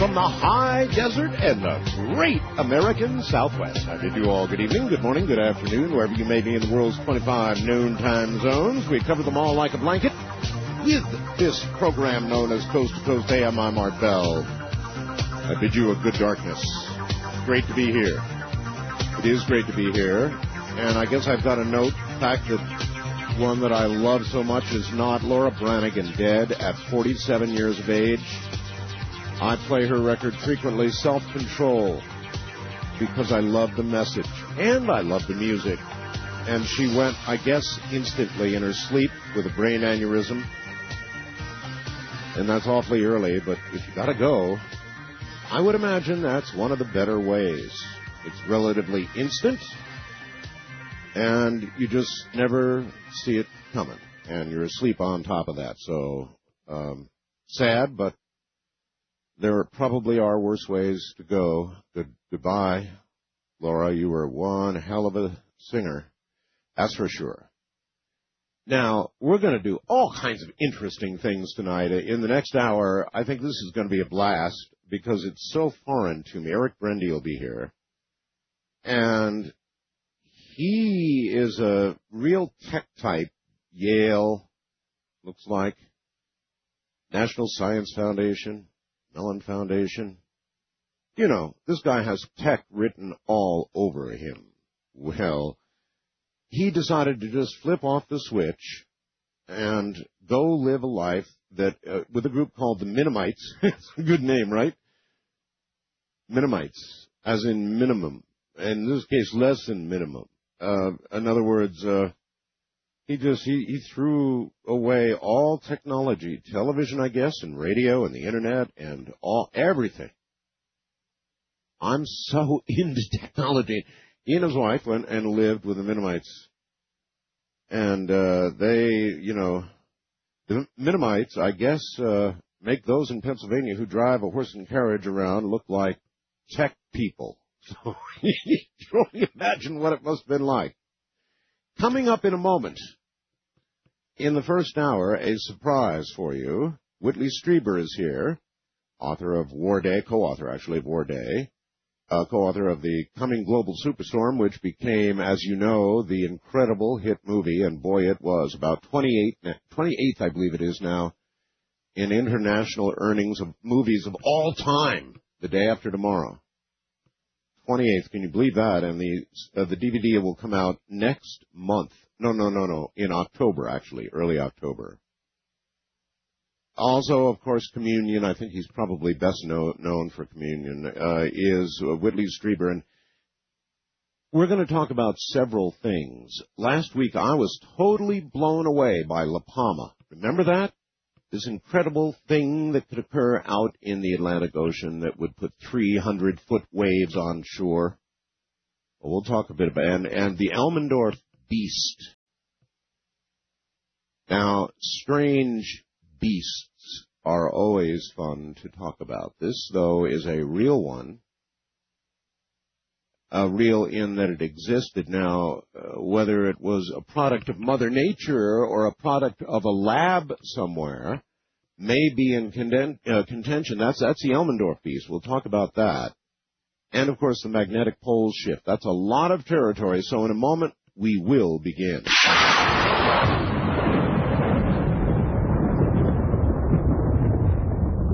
from the high desert and the great American Southwest. I bid you all good evening, good morning, good afternoon, wherever you may be in the world's 25 known time zones. We cover them all like a blanket with this program known as Coast to Coast AM. I'm Art Bell. I bid you a good darkness. Great to be here. It is great to be here. And I guess I've got to note the fact that one that I love so much is not Laura Branigan, dead at 47 years of age. I play her record frequently, Self-Control, because I love the message and I love the music. And she went, I guess, instantly in her sleep with a brain aneurysm. And that's awfully early, but if you gotta go, I would imagine that's one of the better ways. It's relatively instant, and you just never see it coming. And you're asleep on top of that. So, sad, but there probably are worse ways to go. Goodbye, Laura. You were one hell of a singer. That's for sure. Now, we're going to do all kinds of interesting things tonight. In the next hour, I think this is going to be a blast because it's so foreign to me. Eric Brendy will be here. And he is a real tech type. Yale, looks like. National Science Foundation. Mellon Foundation. You know, this guy has tech written all over him. Well, he decided to just flip off the switch and go live a life that, with a group called the Minimites. It's a good name, right? Minimites, as in minimum. In this case, less than minimum. In other words, he threw away all technology, television, I guess, and radio and the internet and everything. I'm so into technology. He and his wife went and lived with the Minimites. And the Minimites, I guess, make those in Pennsylvania who drive a horse and carriage around look like tech people. So you can only imagine what it must have been like. Coming up in a moment, in the first hour, a surprise for you. Whitley Strieber is here, author of War Day, co-author, actually, of War Day, co-author of the coming global superstorm, which became, as you know, the incredible hit movie, and boy, it was, about 28th, I believe it is now, in international earnings of movies of all time, The Day After Tomorrow. 28th, can you believe that? And the DVD will come out next month. No, in October, actually, early October. Also, of course, Communion, I think he's probably best known for Communion, is Whitley Strieber. And we're going to talk about several things. Last week, I was totally blown away by La Palma. Remember that? This incredible thing that could occur out in the Atlantic Ocean that would put 300-foot waves on shore. Well, we'll talk a bit about it. And the Elmendorf beast. Now, strange beasts are always fun to talk about. This, though, is a real one. Real in that it existed. Now, whether it was a product of Mother Nature or a product of a lab somewhere may be in contention. That's the Elmendorf beast. We'll talk about that. And, of course, the magnetic pole shift. That's a lot of territory. So in a moment, we will begin.